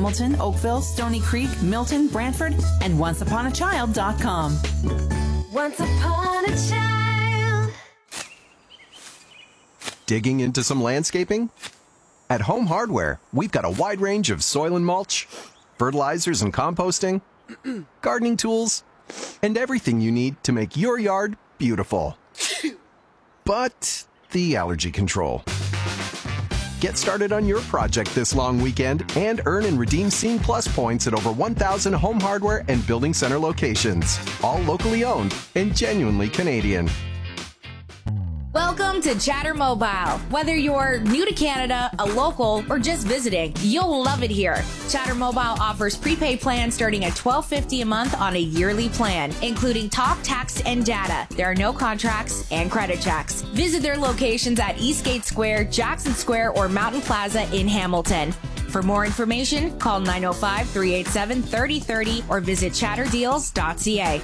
Hamilton, Oakville, Stony Creek, Milton, Brantford, and onceuponachild.com. Once upon a child. Digging into some landscaping? At Home Hardware, we've got a wide range of soil and mulch, fertilizers and composting, gardening tools, and everything you need to make your yard beautiful. But the allergy control. Get started on your project this long weekend and earn and redeem Scene Plus points at over 1,000 Home Hardware and Building Center locations, all locally owned and genuinely Canadian. Welcome to Chatter Mobile. Whether you're new to Canada, a local, or just visiting, you'll love it here. Chatter Mobile offers prepaid plans starting at $12.50 a month on a yearly plan, including talk, text, and data. There are no contracts and credit checks. Visit their locations at Eastgate Square, Jackson Square, or Mountain Plaza in Hamilton. For more information, call 905-387-3030 or visit chatterdeals.ca.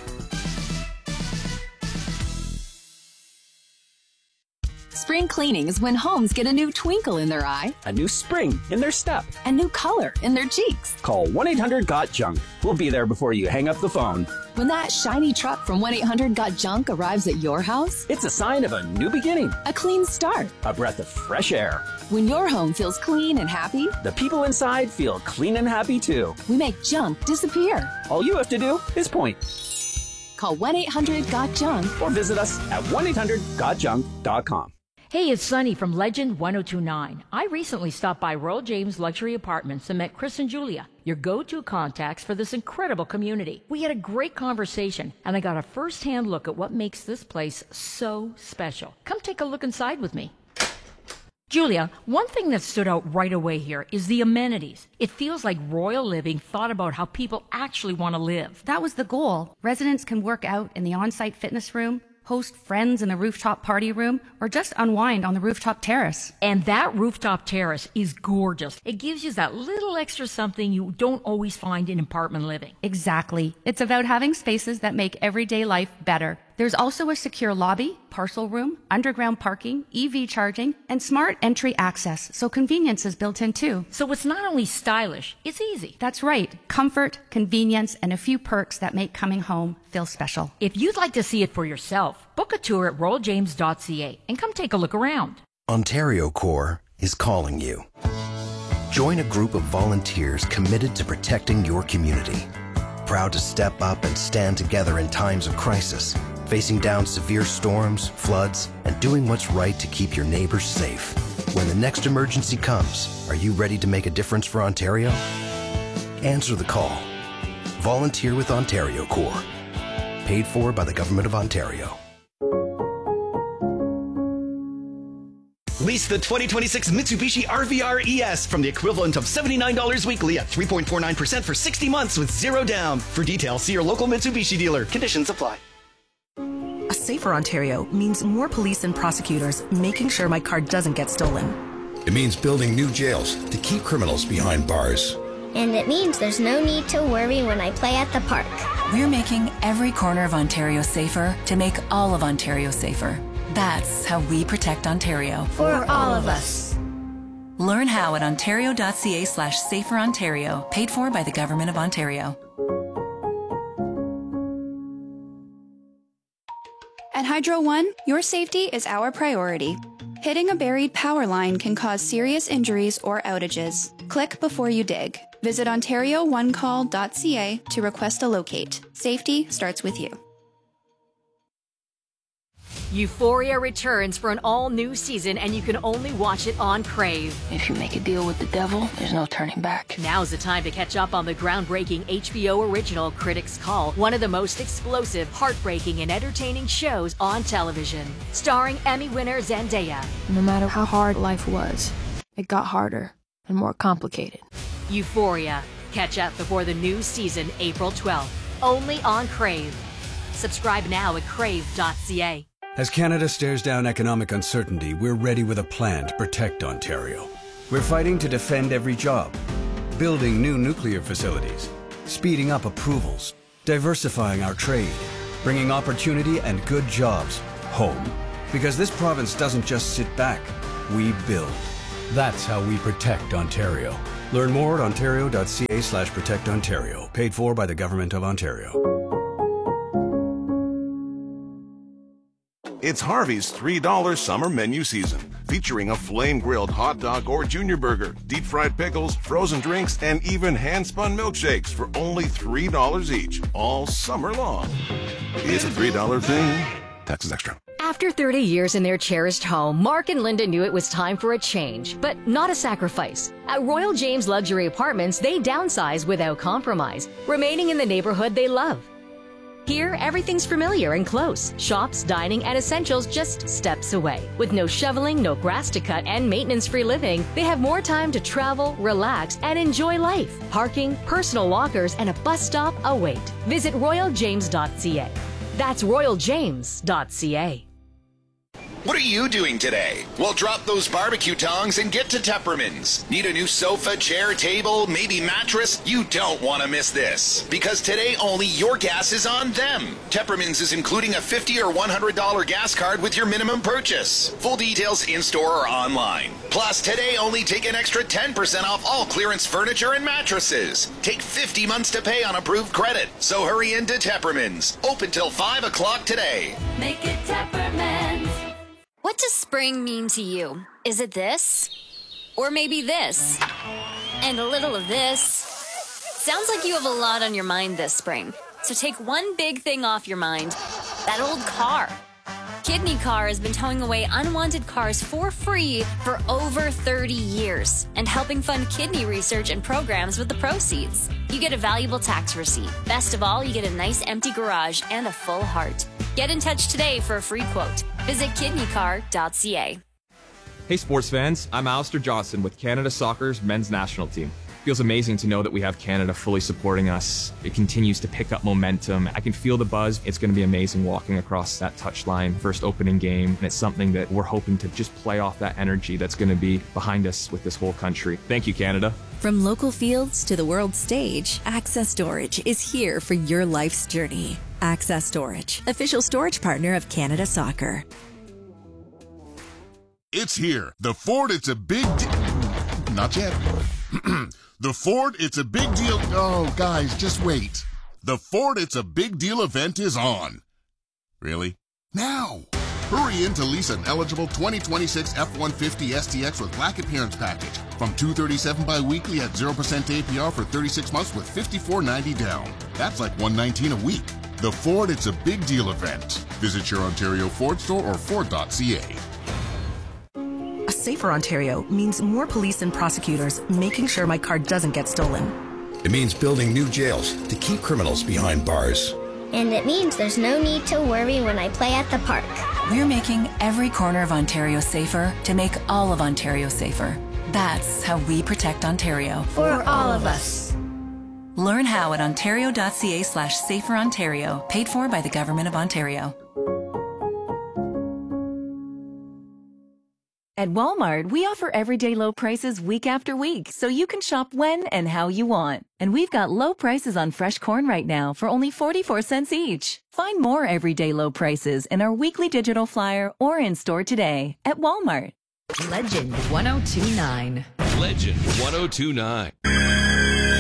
Spring cleaning is when homes get a new twinkle in their eye, a new spring in their step, a new color in their cheeks. Call 1-800-GOT-JUNK. We'll be there before you hang up the phone. When that shiny truck from 1-800-GOT-JUNK arrives at your house, it's a sign of a new beginning, a clean start, a breath of fresh air. When your home feels clean and happy, the people inside feel clean and happy too. We make junk disappear. All you have to do is point. Call 1-800-GOT-JUNK or visit us at 1-800-GOTJUNK.com. Hey, it's Sunny from Legend 1029. I recently stopped by Royal James Luxury Apartments and met Chris and Julia, your go-to contacts for this incredible community. We had a great conversation, and I got a first-hand look at what makes this place so special. Come take a look inside with me. Julia, one thing that stood out right away here is the amenities. It feels like Royal Living thought about how people actually want to live. That was the goal. Residents can work out in the on-site fitness room, host friends in the rooftop party room, or just unwind on the rooftop terrace. And that rooftop terrace is gorgeous. It gives you that little extra something you don't always find in apartment living. Exactly. It's about having spaces that make everyday life better. There's also a secure lobby, parcel room, underground parking, EV charging, and smart entry access, so convenience is built in too. So it's not only stylish, it's easy. That's right. Comfort, convenience, and a few perks that make coming home feel special. If you'd like to see it for yourself, book a tour at royaljames.ca and come take a look around. Ontario Corps is calling you. Join a group of volunteers committed to protecting your community. Proud to step up and stand together in times of crisis, facing down severe storms, floods, and doing what's right to keep your neighbors safe. When the next emergency comes, are you ready to make a difference for Ontario? Answer the call. Volunteer with Ontario Corps. Paid for by the Government of Ontario. Lease the 2026 Mitsubishi RVR ES from the equivalent of $79 weekly at 3.49% for 60 months with zero down. For details, see your local Mitsubishi dealer. Conditions apply. A safer Ontario means more police and prosecutors making sure my car doesn't get stolen. It means building new jails to keep criminals behind bars. And it means there's no need to worry when I play at the park. We're making every corner of Ontario safer to make all of Ontario safer. That's how we protect Ontario. For all of us. Learn how at ontario.ca/saferontario. Paid for by the Government of Ontario. At Hydro One, your safety is our priority. Hitting a buried power line can cause serious injuries or outages. Click before you dig. Visit OntarioOneCall.ca to request a locate. Safety starts with you. Euphoria returns for an all-new season, and you can only watch it on Crave. If you make a deal with the devil, there's no turning back. Now's the time to catch up on the groundbreaking HBO original Critics' Call, one of the most explosive, heartbreaking, and entertaining shows on television. Starring Emmy winner Zendaya. No matter how hard life was, it got harder and more complicated. Euphoria. Catch up before the new season, April 12th. Only on Crave. Subscribe now at crave.ca. As Canada stares down economic uncertainty, we're ready with a plan to protect Ontario. We're fighting to defend every job, building new nuclear facilities, speeding up approvals, diversifying our trade, bringing opportunity and good jobs home. Because this province doesn't just sit back, we build. That's how we protect Ontario. Learn more at ontario.ca/protectontario. Paid for by the Government of Ontario. It's Harvey's $3 summer menu season, featuring a flame-grilled hot dog or junior burger, deep-fried pickles, frozen drinks, and even hand-spun milkshakes for only $3 each, all summer long. It's a $3 thing. Taxes extra. After 30 years in their cherished home, Mark and Linda knew it was time for a change, but not a sacrifice. At Royal James Luxury Apartments, they downsize without compromise, remaining in the neighborhood they love. Here, everything's familiar and close. Shops, dining, and essentials just steps away. With no shoveling, no grass to cut, and maintenance-free living, they have more time to travel, relax, and enjoy life. Parking, personal lockers, and a bus stop await. Visit royaljames.ca. That's royaljames.ca. What are you doing today? Well, drop those barbecue tongs and get to Tepperman's. Need a new sofa, chair, table, maybe mattress? You don't want to miss this. Because today only your gas is on them. Tepperman's is including a $50 or $100 gas card with your minimum purchase. Full details in-store or online. Plus, today only take an extra 10% off all clearance furniture and mattresses. Take 50 months to pay on approved credit. So hurry into Tepperman's. Open till 5 o'clock today. Make it Tepperman's. What does spring mean to you? Is it this? Or maybe this? And a little of this? Sounds like you have a lot on your mind this spring. So take one big thing off your mind. That old car. Kidney Car has been towing away unwanted cars for free for over 30 years and helping fund kidney research and programs with the proceeds. You get a valuable tax receipt. Best of all, you get a nice empty garage and a full heart. Get in touch today for a free quote. Visit kidneycar.ca. Hey sports fans, I'm Alistair Johnson with Canada Soccer's men's national team. It feels amazing to know that we have Canada fully supporting us. It continues to pick up momentum. I can feel the buzz. It's going to be amazing walking across that touchline, first opening game, and it's something that we're hoping to just play off that energy that's going to be behind us with this whole country. Thank you, Canada. From local fields to the world stage, Access Storage is here for your life's journey. Access Storage, official storage partner of Canada Soccer. It's here. The Ford It's a Big Not yet. The Ford It's a Big Deal. Oh, guys, just wait. The Ford It's a Big Deal event is on. Really? Now. Hurry in to lease an eligible 2026 F-150 STX with Black Appearance Package from $237 bi-weekly at 0% APR for 36 months with $54.90 down. That's like $119 a week. The Ford It's a Big Deal event. Visit your Ontario Ford store or Ford.ca. A safer Ontario means more police and prosecutors making sure my car doesn't get stolen. It means building new jails to keep criminals behind bars. And it means there's no need to worry when I play at the park. We're making every corner of Ontario safer to make all of Ontario safer. That's how we protect Ontario. For all of us. Learn how at ontario.ca/saferontario. Paid for by the Government of Ontario. At Walmart, we offer everyday low prices week after week, so you can shop when and how you want. And we've got low prices on fresh corn right now for only 44 cents each. Find more everyday low prices in our weekly digital flyer or in store today at Walmart. Legend 1029. Legend 1029.